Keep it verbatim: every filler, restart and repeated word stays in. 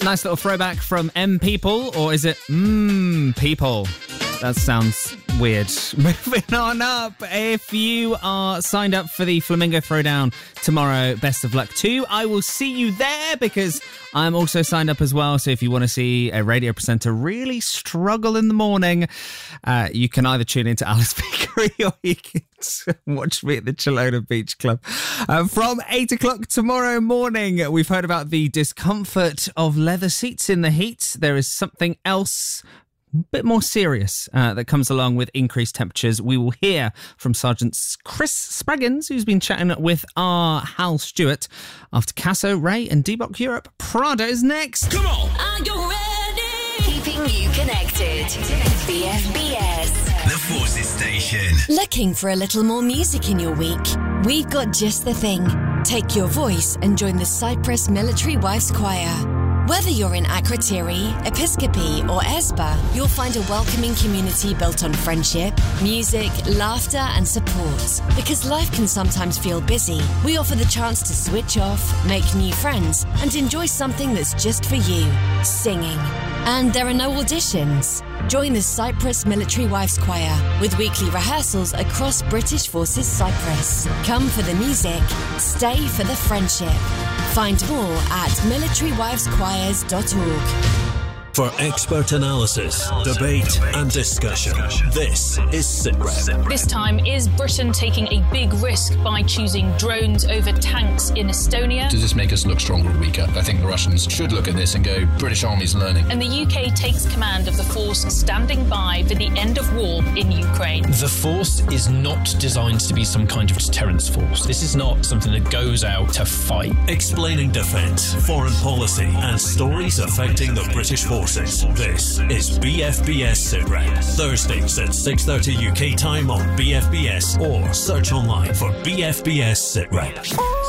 Nice little throwback from M People, or is it Mmm People? That sounds weird. Moving on up, if you are signed up for the Flamingo Throwdown tomorrow, best of luck too. I will see you there because I'm also signed up as well. So if you want to see a radio presenter really struggle in the morning, uh, you can either tune into Alice Bakery or you can watch me at the Chelona Beach Club. Uh, from eight o'clock tomorrow morning, we've heard about the discomfort of leather seats in the heat. There is something else a bit more serious uh, that comes along with increased temperatures. We will hear from Sergeant Chris Spraggins, who's been chatting with our Hal Stewart after Casso, Ray and D-Bock Europe. Prada is next. Come on! Are you ready? Keeping you connected. B F B S. The Forces Station. Looking for a little more music in your week? We've got just the thing. Take your voice and join the Cyprus Military Wives Choir. Whether you're in Akrotiri, Episcopi or Espa, you'll find a welcoming community built on friendship, music, laughter and support. Because life can sometimes feel busy, we offer the chance to switch off, make new friends and enjoy something that's just for you, singing. And there are no auditions. Join the Cyprus Military Wives Choir with weekly rehearsals across British Forces Cyprus. Come for the music, stay for the friendship. Find more at military wives choirs dot org. For expert analysis, debate and discussion, this is SitRep. This time, is Britain taking a big risk by choosing drones over tanks in Estonia? Does this make us look stronger or weaker? I think the Russians should look at this and go, British Army's learning. And the U K takes command of the force standing by for the end of war in Ukraine. The force is not designed to be some kind of deterrence force. This is not something that goes out to fight. Explaining defence, foreign policy and stories affecting the British forces. This is B F B S SitRep. Thursdays at six thirty U K time on B F B S or search online for B F B S SitRep.